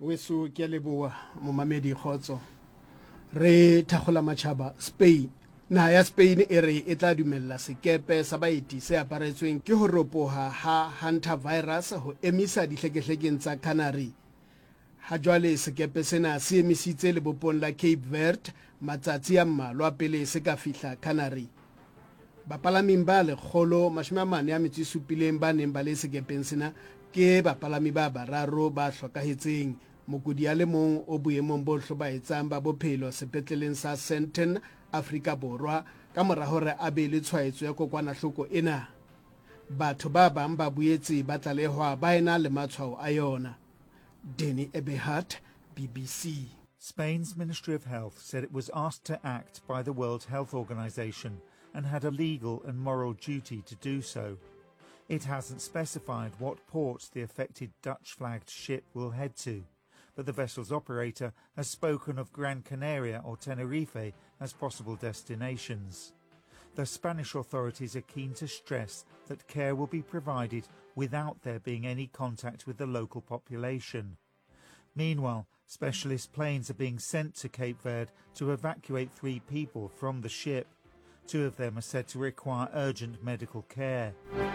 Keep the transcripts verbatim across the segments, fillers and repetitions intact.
weso ke leboa momamedi khotso re thagola matšhaba Spain na ya Spain e re e tla dumella sekepe sa baeti se aparetsweng ke ho ropoha ha hantavirus ho emisa dihlekehlekeng tsa Canary. Ha jwale sekepe sena se emisitse lebopong la Cape Verde matsatsi a mmalwa pele se ka fihla Canary. Bapalami ba lekgolo mashome a mane a metso e supileng ba neng ba le sekepeng sena ke bapalami ba bararo ba hlokahetseng. Mokudi a le mong o boemong bo hlobaetsang ba bophelo sepetleleng sa Sandton Afrika Borwa ka mora hore a be le tshwaetso ya kokwanahloko ena. Batho ba bang ba boetse ba tlalehwa ba ena le matshwao a yona. Danny Eberhardt, B B C. Spain's Ministry of Health said it was asked to act by the World Health Organization and had a legal and moral duty to do so. It hasn't specified what ports the affected Dutch-flagged ship will head to, but the vessel's operator has spoken of Gran Canaria or Tenerife as possible destinations. The Spanish authorities are keen to stress that care will be provided without there being any contact with the local population. Meanwhile, specialist planes are being sent to Cape Verde to evacuate three people from the ship. Two of them are said to require urgent medical care.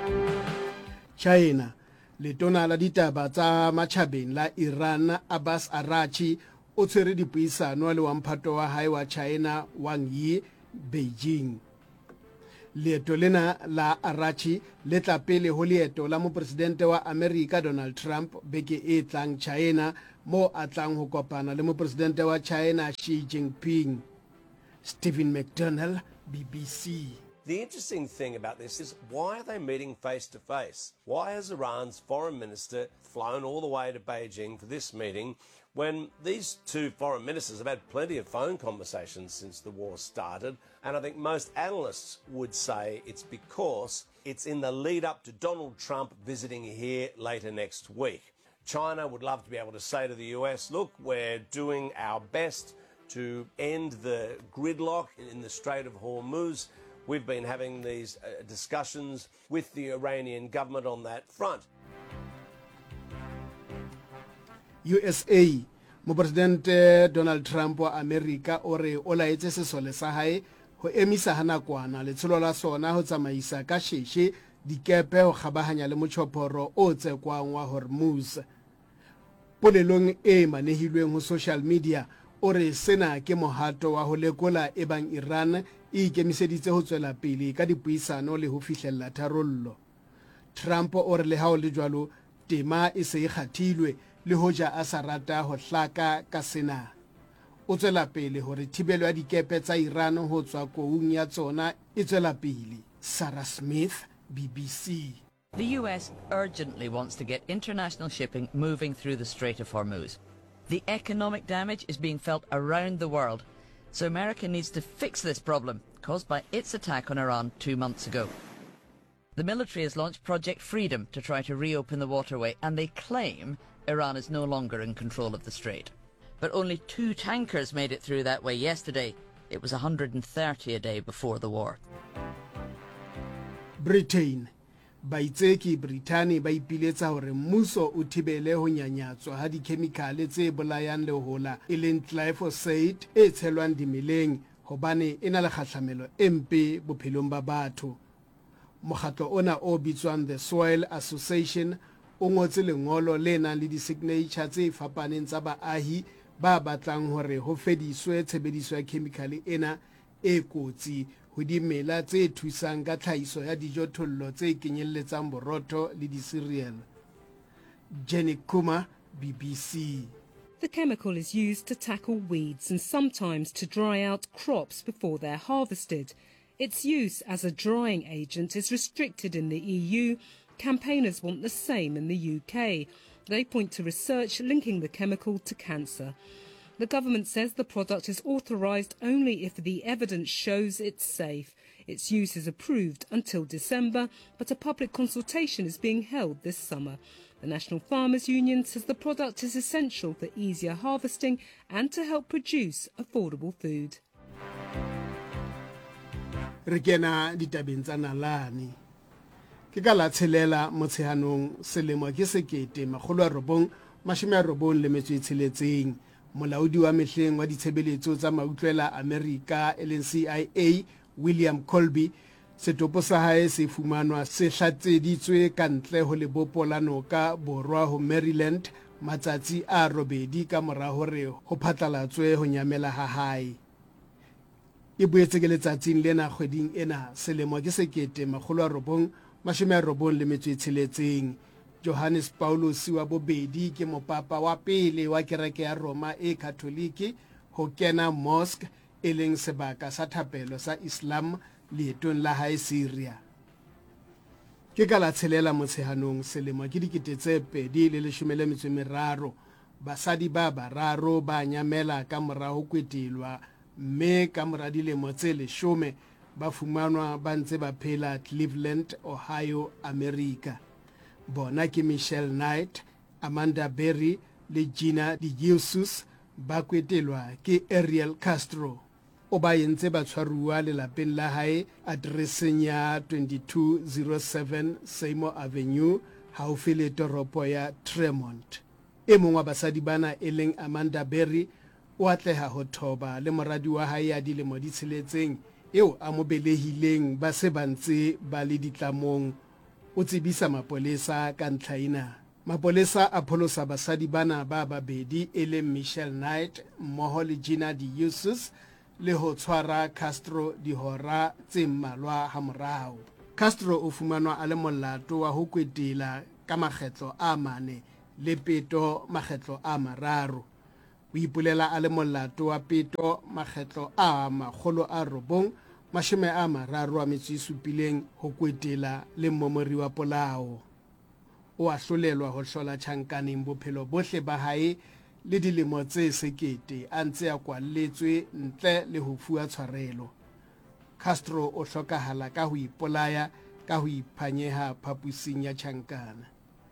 China, letona la ditaba tsa matjhabeng la Iran Abbas Araghchi o tshwere dipuisano le wa mphato wa hae wa China Wang Yi Beijing. Leeto lena la Araghchi le tla pele ho leeto la mopresidente wa America Donald Trump beke e tlang China mo a tlang ho kopana le mopresidente wa China Xi Jinping. Stephen McDonnell, B B C. The interesting thing about this is, why are they meeting face to face? Why has Iran's foreign minister flown all the way to Beijing for this meeting when these two foreign ministers have had plenty of phone conversations since the war started? And I think most analysts would say it's because it's in the lead up to Donald Trump visiting here later next week. China would love to be able to say to the U S, look, we're doing our best to end the gridlock in the Strait of Hormuz. We've been having these uh, discussions with the Iranian government on that front. U S A, Mopresidente Donald Trump wa America o re o laetse sesole sa hae ho emisa hanakwana letsholo la sona ho tsamaisa ka sheshe dikepe ho kgabahanya le motjhophoro o tsekwang wa Hormuz. Polelong e manehilweng ho social media o re sena ke mohato wa ho lekola e bang Iran e ikemiseditse ho tswela pele ka dipuisano le ho fihlella tharollo. Trump o re le ha o le jwalo tema e se e kgathilwe le hoja a sa rata ho hlaka ka sena. O tswela pele hore thibelo ya dikepe tsa Iran ho tswa koung ya tsona e tswela pele. Sarah Smith, B B C. The U S urgently wants to get international shipping moving through the Strait of Hormuz. The economic damage is being felt around the world, so America needs to fix this problem caused by its attack on Iran two months ago. The military has launched Project Freedom to try to reopen the waterway, and they claim Iran is no longer in control of the strait. But only two tankers made it through that way yesterday. It was one hundred thirty a day before the war. Britain. Baitseki Britain ba ipiletsa hore mmuso o thibele ho nyanyatswa ha dikhemikhale tse bolayang lehola e leng glyphosate e tshelwang dimeleng hobane e na le kgahlamelo empe bophelong ba batho. Mokgatlo ona o bitswang the Soil Association o ngotse lengolo le nang le di-signature tse fapaneng tsa baahi ba batlang hore ho fediswe tshebediso ya khemikhale ena e kotsi ho dimela tse thusang ka tlhahiso ya dijothollo tse kenyelletsang borotho le di-cereal. Jenny Kuma, B B C. The chemical is used to tackle weeds and sometimes to dry out crops before they're harvested. Its use as a drying agent is restricted in the E U. Campaigners want the same in the U K. They point to research linking the chemical to cancer. The government says the product is authorised only if the evidence shows it's safe. Its use is approved until December, but a public consultation is being held this summer. The National Farmers Union says the product is essential for easier harvesting and to help produce affordable food. Re kena ditabeng tsa nalane. Ke ka la tshelela motsheanong selemo ke sekete makgolo a robong mashome a robong le metso e tsheletseng. Molaodi wa mehleng wa ditshebeletso tsa mautlwela Amerika e leng C I A William Colby setopo sa hae se fumanwa se hlatseditswe ka ntle ho lebopo la noka borwa ho Maryland matsatsi a robedi ka mora hore ho phatlalatswe ho nyamela ha hae. E boetse ke letsatsing lena kgweding ena selemo ke sekete makgolo a robong mashome a robong le metso e tsheletseng. Johannes Paulus wa bobedi ke mopapa wa pele wa kereke ya Roma e Katoliki ho kena mosque e leng sebaka sa thapelo sa Islam leetong la hae Syria. Ke ka la tshelela motshehanong selemo ke dikete tse pedi le leshome le metso e meraro basadi ba bararo ba nyamela ka mora ho kwetelwa mme ka mora dilemo tse leshome ba fumanwa ba ntse ba phela Cleveland, Ohio, America. Bona ke Michelle Knight, Amanda Berry le Gina DeJesus ba kwetelwa ke Ariel Castro. O ba entse ba tshwaruwa le lapeng la hae addresseng ya twenty-two oh seven Seymour Avenue haufi le toropo ya Tremont. E mong wa basadi bana e leng Amanda Berry o atleha ho thoba le moradi wa hae ya dilemo di tsheletseng eo a mo belehileng ba se ba ntse ba le ditlamong. O tsebisa mapolesa ka ntlha ena. Mapolesa a pholosa basadi bana ba babedi e leng Michelle Knight mmoho le Gina DeJesus le ho tshwara Castro dihora tse mmalwa ha morao. Castro o fumanwa a le molato wa ho kwetela ka makgetlo a mane le peto makgetlo a mararo. O ipulela a le molato wa peto makgetlo a makgolo a robong mashome a mararo a metso e supileng ho kwetela le mmomori wa polao. O a hlolelwa ho hlola tjhankaneng bophelo bohle ba hae le dilemo tse sekete a ntse a kwalletswe ntle le ho fuwa tshwarelo. Castro o hlokahala ka ho ipolaya ka ho iphanyeha phapusing ya tjhankana.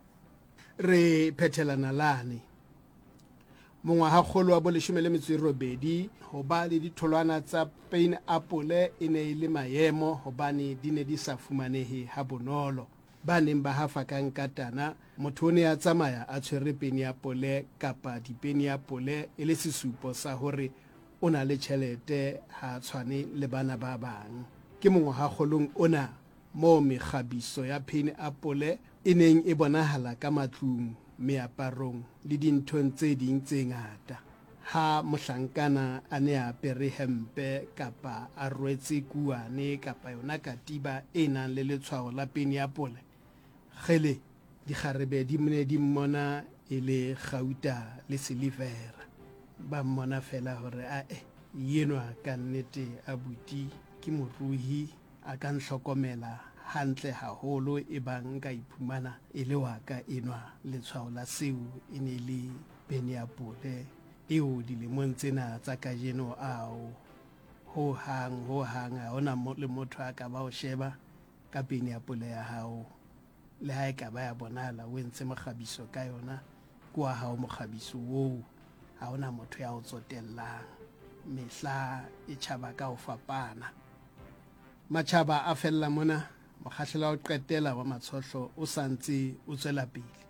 Re phethelana lane. Mongwaha kgolo wa bo leshome le metso e robedi ho ba le ditholwana tsa pineapple e ne e le maemo hobane di ne di sa fumanehe ha bonolo. Ba neng ba hafa ka nkatana motho o ne a tsamaya a tshwere pineapple kapa dipineapple e le sesupo sa hore o na le tjhelete ha tshwane le bana ba bang. Ke mongwaha kgolong ona mo mekgabiso ya pineapple e neng e bonahala ka matlung, meaparong le dinthong tse ding tse ngata. Ha mohlankana a ne a apere hempe kapa a rwetse kuane kapa yona katiba e nang le letshwao la pineapple, kgele dikgarebe di mne di mmona e le gauta le silivera. Ba mmona fela hore a e yenwa ka nnete abuti ke moruhi a ka nhlokomela hantle haholo e bang ka iphumana e le wa ka enwa letshwao la seo e ne le pineapple eo dilemong tsena tsa kajeno ao. Ho hang ho hang ha ona le motho a ka ba o sheba ka pineapple ya hao le ha e ka ba ya bonahala o entse mokgabiso ka yona kwa hao mokgabiso woo ha ona motho ya o tsotellang. Mehla e tjhaba ka ho fapana. Matjhaba a fella mona mokgahlela o qetela wa matshohlo o santse o tswela pele.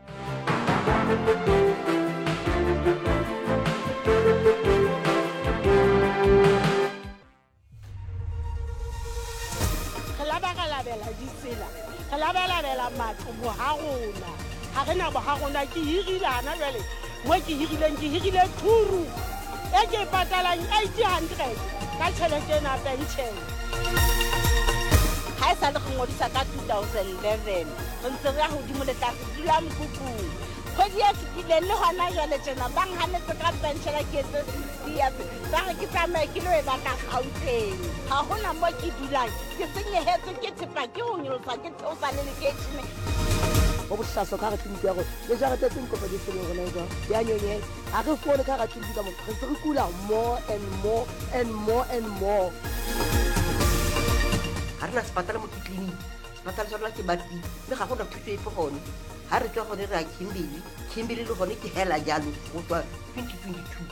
Re labalabela ditsela, re labalabela matlo boharona. Ha re na boharona ke hirile hana jwale mo ke hirileng ke hirile thuru e ke patalang eight hundred ka tjhelete ena pension. Ha e sa le go ngodisa ka two thousand eleven re ntse re ya hodimo le tlase dula mokukung. Kgwedi ya fetileng le hona jwale tjena ba nganetse ka pension ke etse sixty years ba re ke tsamaye ke lo e batla Gauteng. Ha hona mo ke dulang ke senyehetswe ke thepa ke ho nyolosa ke theosa le lekeishene o bohlaso ka re tlinika ya rona le jarete tse nkopa di sele rona ega ya nyonye ha re fone ka ra tlinika mo re se re kula more and more and more and more. Ha re na sepatala mo clinic sepatala sa rona ke bati le ga gona thuso e fe gone ha re tla go re ra Kimberley Kimberley le gone ke hela jalo go tswa twenty twenty-two.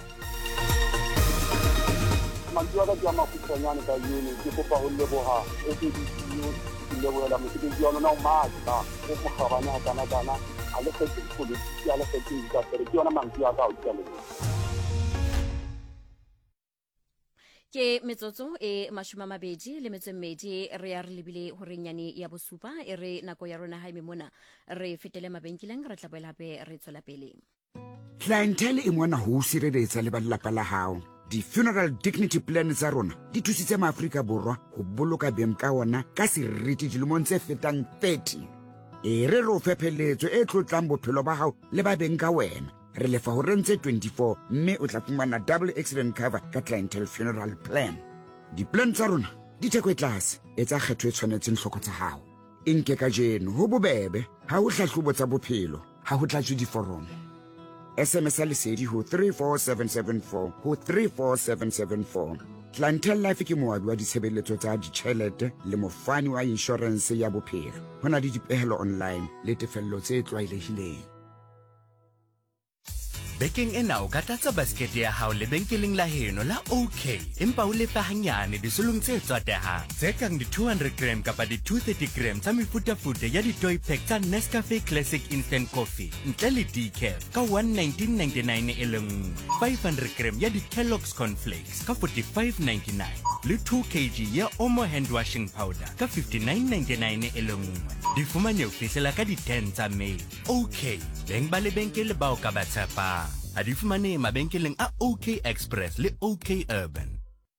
Mantua ka ya mafutsanyane ka yone ke kopa ho leboha e ke di le boela mo ke di yona na ma ka o mo gabana kana kana a ga le fetse politiki ya le fetse dikapere ke yona mantswe ya ka o tla le ke metsotso e mashome a mabedi le metso e mmedi re ya re lebile hore nyane ya bosupa e re nako ya rona ha eme mona re fetele mabenkeleng re tla boela hape re tswela pele. Clientele e mona ho sireletsa le ba lelapa la hao. Di-funeral dignity plan tsa rona di thusitse maAfrika Borwa ho boloka beng ka ona ka seriti dilemong tse fetang thirty. E re re o fe pheletso e tlotlang bophelo ba hao le ba beng ka wena. Re lefa ho rentse twenty-four mme o tla fumana double accident cover ka clientele funeral plan. Di-plan tsa rona di theko e tlase, etsa kgetho e tshwanetseng hloko tsa hao. E nke ka jeno ho bobebe, ha ho hlahlobo tsa bophelo, ha ho tlatswe diforomo. S M S a lesedi ho three four seven seven four ho three four seven seven four. Clientele Life ke moabi wa ditshebeletso tsa ditjhelete le mofani wa insurance ya bophelo. Ho na le dipehelo online le tefello tse tlwaelehileng. Bekeng ena o ka tlatsa basket ya hao lebenkeleng la heno la OK empa o lefa hanyane disolong tse tswatehang tse kang di two hundred gram kapa di two hundred thirty gram tsa mefutafuta ya di-toy pack tsa Nescafe Classic Instant Coffee ntle le decaf ka one nineteen ninety-nine e le nngwe, five hundred gram ya di-Kellogg's Cornflakes ka forty-five ninety-nine le two kilograms ya Omo hand washing powder ka fifty-nine ninety-nine e le nngwe. Di fumane ho fihlela ka di ten tsa May. OK, beng ba lebenkele ba o ka ba tshepang. A di fumane mabenkeleng a OK Express le OK Urban.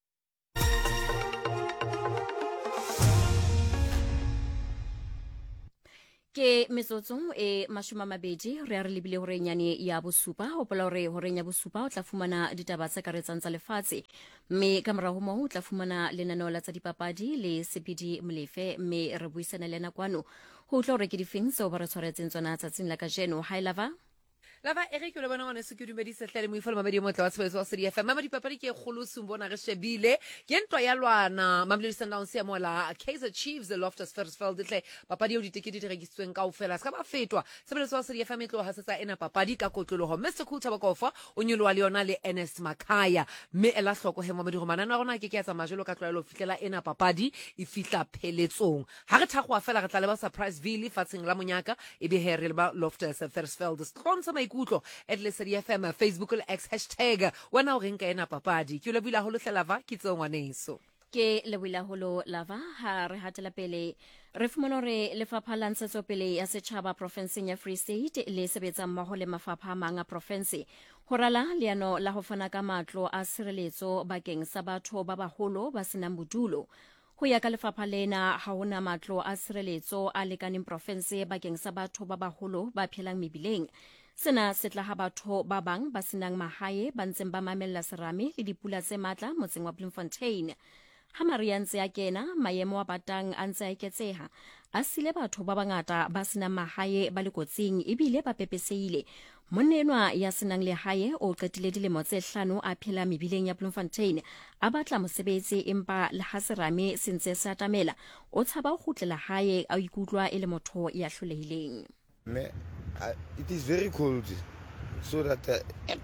Ke metsotso e mashome a mabedi re a re lebile hore nyane ya bosupa o pola hore hore nya bosupa o tla fumana ditaba tse ka retsang tsa lefatshe mme ka mora ho mo o tla fumana lenaneo la tsa dipapadi le Sepidi Molefe mme re buisana le nakwano ho tla hore ke difeng tseo ba re tshwaretseng tsona tsatsing la kajeno. Hi Lava. Lava Eric o le bona ngone se ke dumedisa tlale mo ifela mamedi mo tla wa tshebetso wa City F M mama dipapadi ke kholo sumbona re shebile ke ntwa ya lwana Mamelodi Sundowns ya mola Kaizer Chiefs the Loftus Versfeld tle papadi o ditekete di rekisitsweng ka ofela ska ba fetwa tshebetso wa City F M tlo hasetsa ena papadi ka kotloloho Mister Cool Tabakofa o nyolwa le yona le Ernest Makaya mme ela hloko he mamedi romana na rona ke ke ya tsa majelo ka tlwaelo fitlela ena papadi e fitla pheletsong ha re thagwa fela re tla le ba surprise ville fatseng la monyaka e be he re ba Loftus Versfeld sponsor maikutlo at le City F M Facebook le X hashtag wana o renka ena papadi ke le buila ho lohlela va ke tsongwa neso ke le buila ho lava ha re hatela pele re fumana re lefapha la ntshetsopele ya setjhaba provinseng ya Free State le sebetsa mmoho le mafapha a mang a province ho rala leano la ho fana ka matlo a sireletso bakeng sa batho ba baholo ba senang bodulo. Ho ya ka lefapha lena ha hona matlo a sireletso a lekaneng province bakeng sa batho ba baholo ba phelang mebileng. Sena se tla ha batho ba bang ba senang mahae ba ntseng ba mamella serame le dipula tse matla motseng wa Bloemfontein. Ha marian tse a kena maemo a batang a ntse a eketseha a sile batho ba bangata ba senang mahae ba le kotsing ebile ba pepeseile. Monenwa ya senang le hae o qetile dilemo tse hlano a phela mebileng ya Bloemfontein a batla mosebetsi empa le ha serame se ntse se atamela o tshaba ho kgutlela hae a ikutlwa e le motho ya hlolehileng. Me, I, it is very cold, so that uh,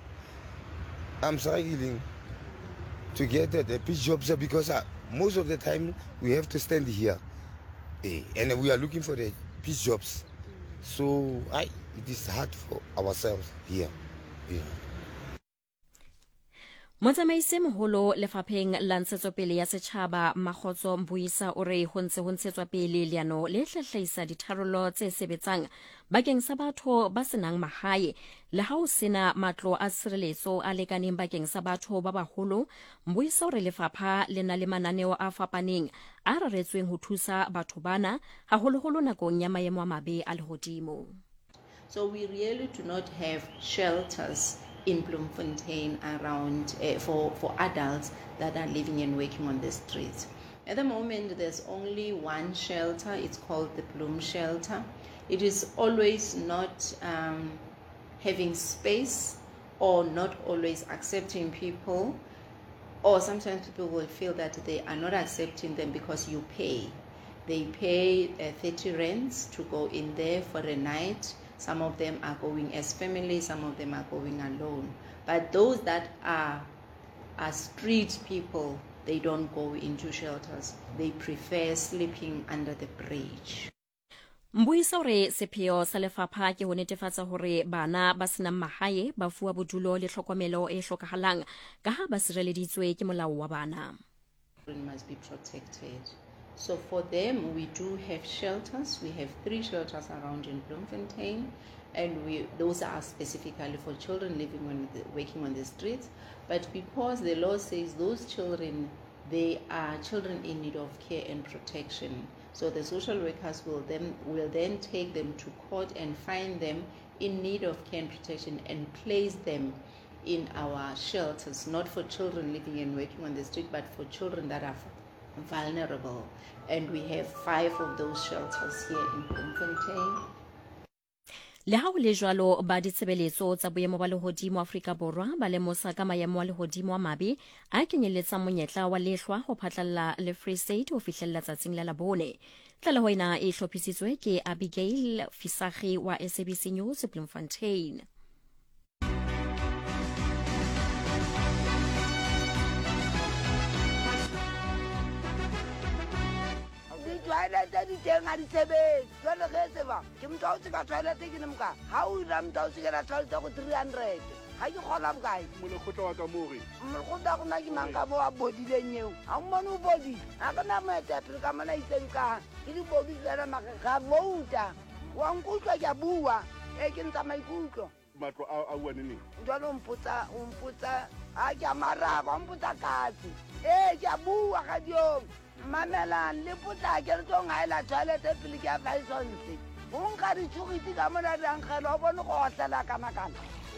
I'm struggling to get uh, the pitch jobs because uh, most of the time we have to stand here, eh, and we are looking for the pitch jobs. So I, it is hard for ourselves here. Yeah. Motsamaisi moholo lefapheng la ntshetsopele ya setjhaba Makgotso Mbuisa o re ho ntse ho ntshetswa pele leano le hlahlahisa ditharollo tse sebetsang bakeng sa batho ba senang mahae le ha o sena matlo a sireletso a lekaneng bakeng sa batho ba baholo. Mbuisa o re lefapha le na le mananeo a fapaneng a reretsweng ho thusa batho bana haholoholo nakong ya maemo a mabe a lehodimo. So we really do not have shelters in Bloemfontein around uh, for, for adults that are living and working on the streets. At the moment, there's only one shelter. It's called the Bloem Shelter. It is always not um, having space or not always accepting people, or sometimes people will feel that they are not accepting them because you pay. They pay uh, thirty rands to go in there for a night. Some of them are going as family, some of them are going alone. But those that are, are street people, they don't go into shelters. They prefer sleeping under the bridge. Mbuisa hore sepheo sa lefapha ke ho netefatsa hore bana ba senang mahae ba fuwa bodulo le tlhokomelo e hlokahalang ka ha ba sireleditswe ke molao wa bana. Children must be protected. So for them, we do have shelters. We have three shelters around in Bloemfontein, and we those are specifically for children living on the, working on the streets. But because the law says those children, they are children in need of care and protection. So the social workers will then will then take them to court and find them in need of care and protection and place them in our shelters, not for children living and working on the street, but for children that are vulnerable. And we have five of those shelters here in Bloemfontein. Le ha o le jwalo ba ditshebeletso tsa boemo ba lehodimo Afrika Borwa ba lemosa ka maemo a lehodimo a mabe a kenyeletsang monyetla wa lehlwa ho phatlalla le Free State ho fihlella tsatsing la Labone. Tlaleho ena e hlophisitswe ke Abigail Fisagi wa S A B C News Bloemfontein. Toilet di teng a di sebetse jwale ge se ba ke motho o tseka toilet ke ne moka ha o ira motho o tseka toilet go three hundred ha ke kgola bokae mo le khotla wa ka mo re mo khotla go na ke mang ka mo a bodileng eo ha mo no bodi ha kana mo eta pele ka mona itseng ka ke di bodi tsena maka ga bouta wa nkutlwa ke bua e ke ntsa maikutlo matlo a bua nene jwale mpotsa mpotsa a ke amara ba mpotsa katsi e ke bua ga dio Mamela le puta ke re tsong ha ela toilet e pele ke a faisonse o nka di tshogiti ka mona di nkgelo o bone go otlela ka makana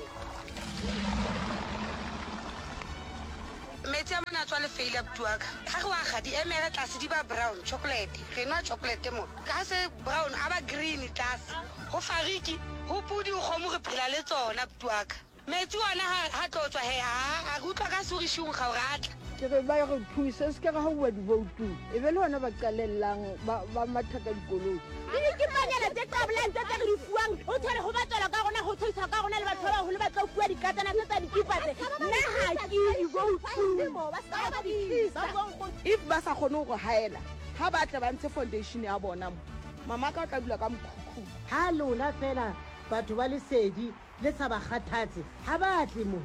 metsi a mona tswa le feile butuaka ga go aga di emere tlase di ba brown chocolate re nwa chocolate mo ka se brown a ba green tlase go fariki go pudi go mo re phela le tsona butuaka metsi ona ha tlotswa he ha a gutwa ka surishung ga o ratla ke re ba go thuisa se ka ga bua di vote e be le hona ba qalellang ba ba mathaka dikoloi ke ke manyela tse tablang tse re fuang o tshware go batsela ka gona go thuisa ka gona le batho ba go le batla go bua dikatana tse tsa dikipatse nna ha ke di vote ba sa ba di if ba sa khone go haela ha ba tla ba ntse foundation ya bona mama ka tla dula ka mkhukhu ha lona fela batho ba le sedi le sa ba kgathatse ha ba tle mo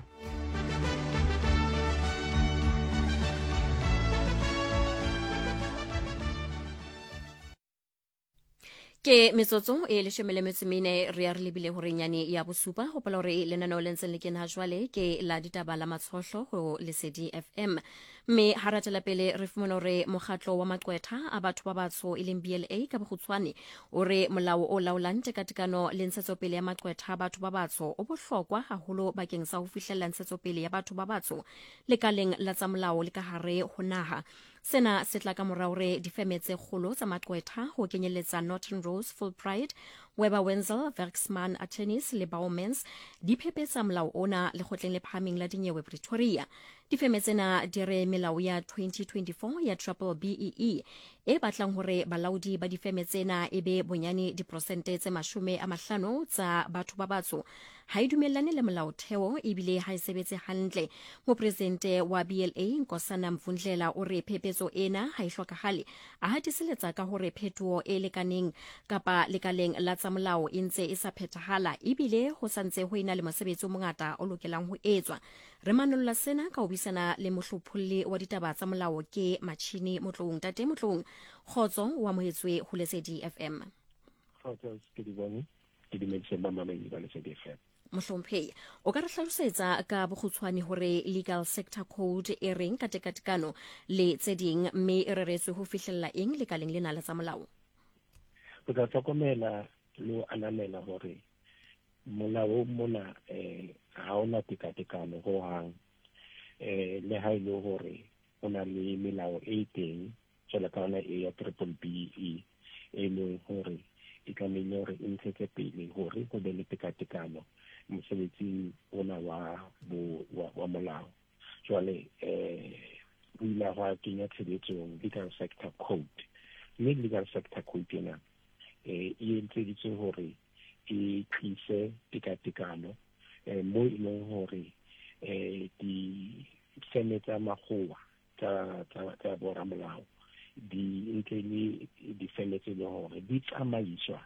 ke metsotso e le shemele metsemene re a re lebile hore nyane ya bosupa ho pala hore lenaneo le ntseng le kena jwale ke la ditaba la matshohlo go Lesedi F M mme ha ratela pele re fumana hore mokgatlo wa maqwetha a batho ba batsho e leng B L A ka bokgutshwane o re molao o laolang tekatekano le ntshetsopele ya maqwetha a batho ba batsho o bohlokwa haholo bakeng sa ho fihlella ntshetsopele ya batho ba batsho lekaleng la tsa molao le ka hare ho naha. Sena se tla ka morao re difeme tse kgolo tsa maqwetha ho kenyeletsa Norton Rose Fulbright, Weber Wenzel, Werksman Attorneys le Baumans di phepetsa molao ona le kgotleng le phahameng la dinyewe Pretoria. Difeme tsena di re melao ya twenty twenty-four ya Triple B E E e batlang hore balaodi ba difeme tsena e be bonyane diprosente tse mashome a mahlano tsa batho ba batsho ha e dumellane le molaotheo ebile ha e sebetse hantle. Mopresidente wa B L A Nkosana Mvundlela o re phepetso ena ha e hlokahale a hatiseletsa ka hore phethoho e lekaneng kapa lekaleng la tsa molao e ntse e sa phethahala ebile ho santse ho ina le mosebetsi o mongata o lokelang ho etswa. Re manolla sena ka ho bisana le mohlopholli wa ditaba tsa molao ke Matjhini Motlong. Tate Motlong, khotso wa mohetswe ho Lesedi F M. Khotso ke di bone ke di metse ba mamedi ba Lesedi F M. Mohlomphehi o ka re hlalosetsa ka bokgutshwane hore legal sector code e reng ka tekatekano le tse ding mme e reretswe ho fihlella eng lekaleng lena la tsa molao? Ho ka tlhokomela le ananela hore molao mona eh ha ona tekatekano ho hang eh le ha ile hore ona le melao e teng jwalo ka ona e ya Triple B E e leng hore e tlamehile hore e ntshetse pele hore go be le tekatekano mosebetsi ona wa wa molao jwale eh buila wa kenya tshebetsong legal sector code mme legal sector code ena eh e ntseditse hore e tlise tekatekano eh mo e leng hore eh di senetsa magoa tsa tsa tsa boramolao di ntse le di felletse le hore di tsamaiswa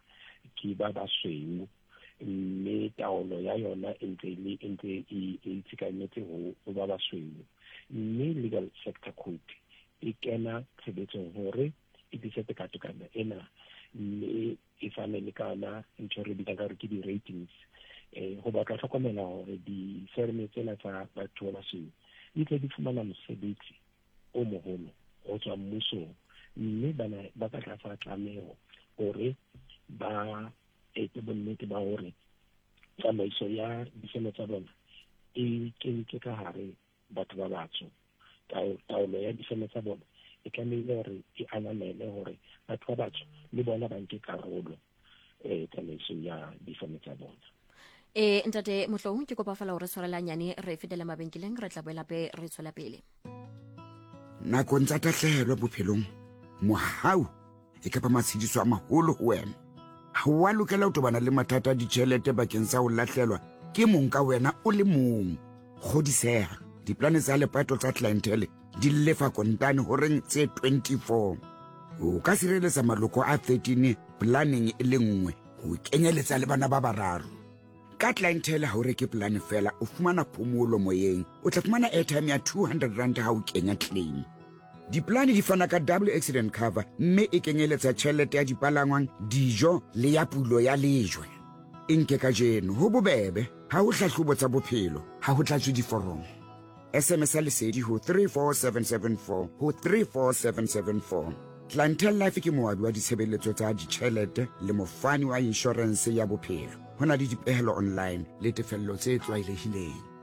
ke ba basweu mme taolo ya yona e ntse le e ntse e itshikanyetse ho ba basweu mme legal sector code e kena tshebetsong hore e dise tekatekano ena mme e fane le kana ntho re bitsa ka re ke di-ratings eh go batla tlhokomela hore di-firme tsena tsa batho ba basweu di tle di fumana mosebetsi o moholo go tswa mmusong mme bana ba ka tla tlameho hore ba ete bonnete ba hore tsamaiso ya difeme tsa bona e kentse ka hare batho ba batsho taolo ya difeme tsa bona e tlamehile hore e ananele hore batho ba batsho le bona ba nke karolo eh tsamaiso ya difeme tsa bona. e ntate Mohlong ke kopa fela hore tshwarela nyane re fetela mabenkeleng re tla boela pe re tswela pele. Nakong tsa tahlehelo bophelong mohau e ka ba matshidiso a maholo ho wena. Ha wa lokela ho tobana le mathata a ditjhelete bakeng sa ho lahlelwa ke mong ka wena o le mong. Kgodiseha diplane tsa lepato tsa clientele di lefa kontane horeng tse twenty-four. O ka sireletsa maloko a thirteen planning e le nngwe ho kenyeletsa le bana ba bararo. Ka clientele ha o reke plan fela o fumana phomolo moyeng o tla fumana airtime ya two hundred rand ha o kenya claim. Diplane di fana ka double accident cover mme e kenyeletsa tjhelete ya dipalangwang dijo le ya pulo ya lejwe. Inke ka jeno ho bobebe ha o hlahlobo tsa bophelo ha ho tlatswe diforomo. S M S lesedi ho three four seven seven four ho three four seven seven four. Clientele Life ke moabi wa ditshebeletso tsa ditjhelete le mofani wa insurance ya bophelo. Hona le dipehelo online le tefello tse tlwaelehileng.